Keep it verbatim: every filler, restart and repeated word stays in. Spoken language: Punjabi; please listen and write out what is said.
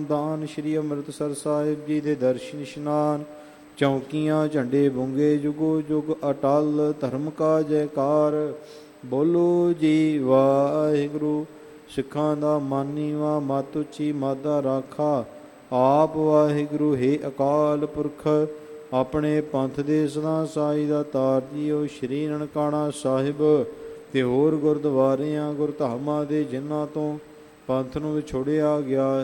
ਦਾਨ ਸ਼੍ਰੀ ਅੰਮ੍ਰਿਤਸਰ ਸਾਹਿਬ ਜੀ ਦੇ ਦਰਸ਼ਨ ਇਸ਼ਨਾਨ, ਚੌਂਕੀਆਂ ਝੰਡੇ ਬੁੰਗੇ ਜੁਗੋ ਜੁਗ ਅਟਲ, ਧਰਮ ਕਾ ਜੈਕਾਰ ਬੋਲੋ ਜੀ ਵਾਹਿਗੁਰੂ। ਸਿੱਖਾਂ ਦਾ ਮਾਨੀਵਾ ਮਤ ਉੱਚੀ ਮਾਦਾ ਰਾਖਾ, ਆਪ ਵਾਹਿਗੁਰੂ ਹੈ ਅਕਾਲ ਪੁਰਖ, ਆਪਣੇ ਪੰਥ ਦੇ ਸਦਾ ਸਾਈ ਦਾ ਤਾਰ ਜੀਓ। ਸ਼੍ਰੀ ਨਨਕਾਣਾ ਸਾਹਿਬ ਤੇ ਹੋਰ ਗੁਰਦੁਆਰਿਆਂ ਗੁਰਧਾਮਾਂ ਦੇ ਜਿਨ੍ਹਾਂ ਤੋਂ ਪੰਥ ਨੂੰ ਵਿਛੋੜਿਆ ਗਿਆ